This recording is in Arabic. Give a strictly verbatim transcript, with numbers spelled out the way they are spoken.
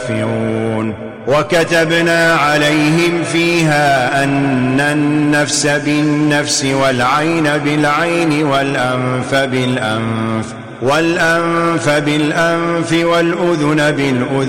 وكتبنا عليهم فيها أن النفس بالنفس والعين بالعين والأنف بالأنف والأنف بالأنف والأذن بالأذن